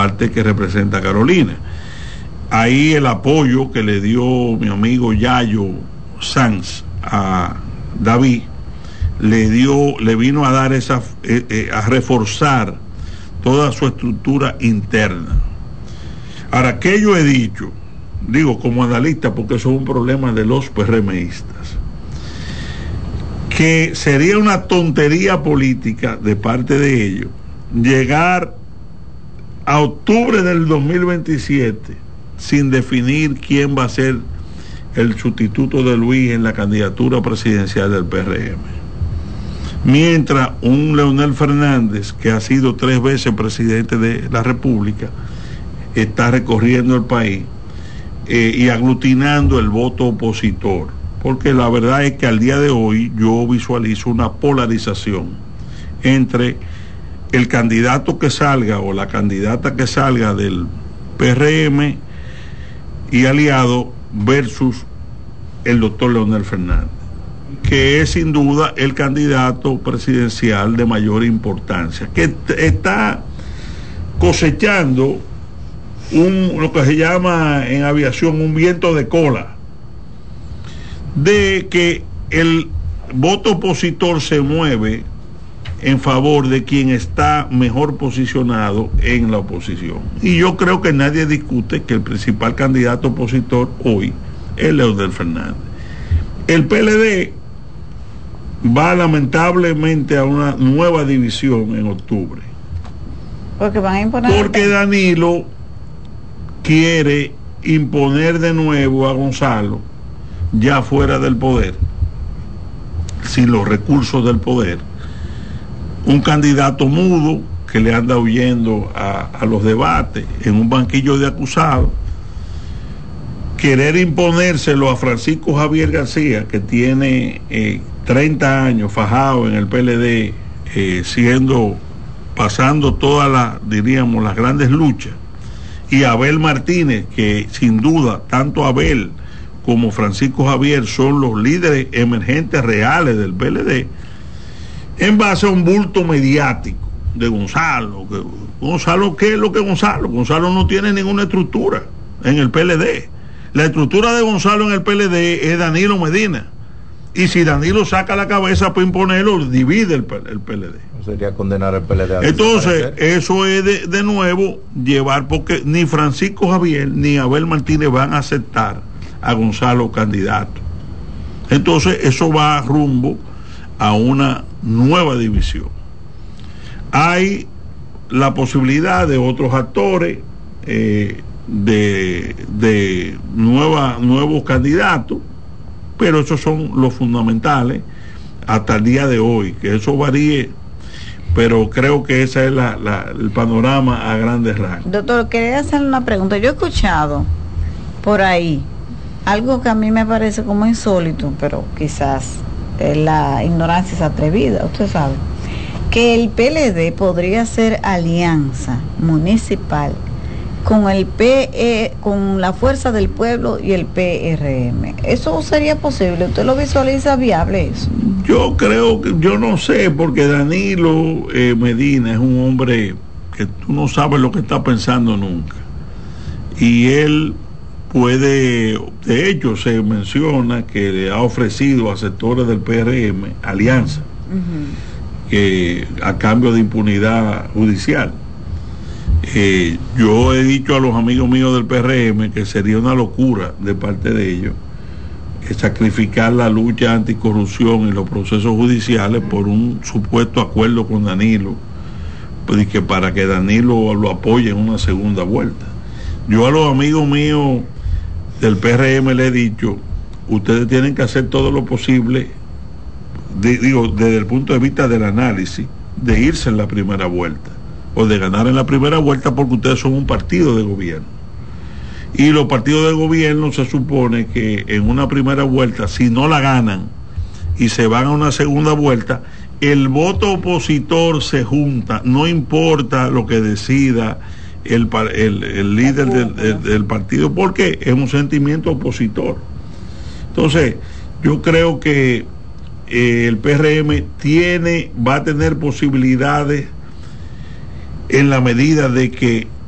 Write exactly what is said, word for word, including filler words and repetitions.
parte que representa Carolina. Ahí el apoyo que le dio mi amigo Yayo Sanz a David le dio, le vino a dar esa, eh, eh, a reforzar toda su estructura interna. Ahora, ¿qué yo he dicho? Digo, como analista, porque eso es un problema de los PRMistas, que sería una tontería política de parte de ellos llegar a octubre del dos mil veintisiete sin definir quién va a ser el sustituto de Luis en la candidatura presidencial del P R M. Mientras un Leonel Fernández, que ha sido tres veces presidente de la República, está recorriendo el país eh, y aglutinando el voto opositor. Porque la verdad es que al día de hoy yo visualizo una polarización entre el candidato que salga o la candidata que salga del P R M y aliado versus el doctor Leonel Fernández, que es sin duda el candidato presidencial de mayor importancia, que está cosechando un, lo que se llama en aviación un viento de cola, de que el voto opositor se mueve en favor de quien está mejor posicionado en la oposición. Y yo creo que nadie discute que el principal candidato opositor hoy es Leonel Fernández. El P L D va lamentablemente a una nueva división en octubre. Porque van a imponer. Porque Danilo quiere imponer de nuevo a Gonzalo, ya fuera del poder, sin los recursos del poder, un candidato mudo que le anda huyendo a, a los debates en un banquillo de acusados, querer imponérselo a Francisco Javier García, que tiene eh, treinta años fajado en el P L D, eh, siendo, pasando todas las, diríamos, las grandes luchas, y Abel Martínez, que sin duda, tanto Abel como Francisco Javier son los líderes emergentes reales del P L D, en base a un bulto mediático de Gonzalo. Que, Gonzalo, ¿qué es lo que Gonzalo? Gonzalo no tiene ninguna estructura en el P L D. La estructura de Gonzalo en el P L D es Danilo Medina. Y si Danilo saca la cabeza para imponerlo, divide el, el P L D. Sería condenar al P L D a Entonces, eso es de, de nuevo llevar, porque ni Francisco Javier ni Abel Martínez van a aceptar a Gonzalo candidato. Entonces, eso va rumbo a una nueva división. Hay la posibilidad de otros actores, eh, de, de nueva, nuevos candidatos, pero esos son los fundamentales hasta el día de hoy, que eso varíe, pero creo que ese es la, la, el panorama a grandes rasgos. Doctor, quería hacerle una pregunta. Yo he escuchado por ahí algo que a mí me parece como insólito, pero quizás eh, la ignorancia es atrevida, usted sabe, que el P L D podría hacer alianza municipal con el P E, con la Fuerza del Pueblo y el P R M. ¿Eso sería posible? ¿Usted lo visualiza viable eso? Yo creo que, yo no sé, porque Danilo eh, Medina es un hombre que tú no sabes lo que está pensando nunca. Y él puede, de hecho se menciona que le ha ofrecido a sectores del P R M alianza, uh-huh. que, a cambio de impunidad judicial. Eh, yo he dicho a los amigos míos del P R M que sería una locura de parte de ellos eh, sacrificar la lucha anticorrupción y los procesos judiciales por un supuesto acuerdo con Danilo, pues, y que para que Danilo lo apoye en una segunda vuelta. Yo a los amigos míos del P R M le he dicho, ustedes tienen que hacer todo lo posible, de, digo, desde el punto de vista del análisis, de irse en la primera vuelta o de ganar en la primera vuelta, porque ustedes son un partido de gobierno. Y los partidos de gobierno se supone que en una primera vuelta, si no la ganan y se van a una segunda vuelta, el voto opositor se junta, no importa lo que decida el, el, el líder del, del, del partido, porque es un sentimiento opositor. Entonces, yo creo que eh, el P R M tiene, va a tener posibilidades en la medida de que